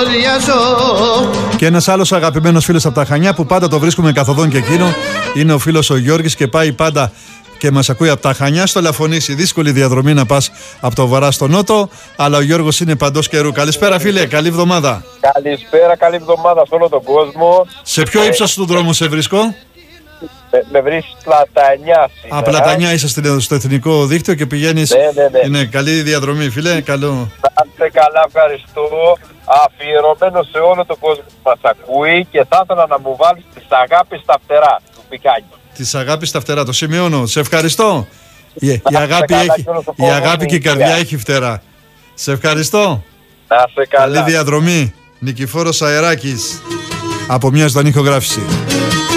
Και ένας άλλος αγαπημένος φίλος από τα Χανιά που πάντα το βρίσκουμε καθοδόν και εκείνο είναι ο φίλος ο Γιώργης και πάει πάντα και μας ακούει από τα Χανιά στο Λαφωνήσι. Δύσκολη διαδρομή να πας από το βορρά στο νότο, αλλά ο Γιώργος είναι παντός καιρού. Καλησπέρα φίλε, καλή εβδομάδα. Καλησπέρα, καλή εβδομάδα σε όλο τον κόσμο. Σε ποιο ύψος του δρόμου σε βρίσκω? Με βρίσκεις Πλατανιά σήμερα. Πλατανιά είσαι στο εθνικό δίκτυο και πηγαίνεις. Ναι. Είναι καλή διαδρομή φίλε, καλό. Να είστε καλά, ευχαριστώ. Αφιερωμένο σε όλο τον κόσμο που μας ακούει και θα ήθελα να μου βάλεις τις αγάπης στα φτερά του Πικάνη. Της αγάπης στα φτερά, το σημειώνω. Σε ευχαριστώ. Η αγάπη και η καρδιά έχει φτερά. Σε ευχαριστώ. Να είστε καλά. Καλή διαδρομή. Νικηφόρος Αεράκης από μια ζωντανή ηχογράφηση.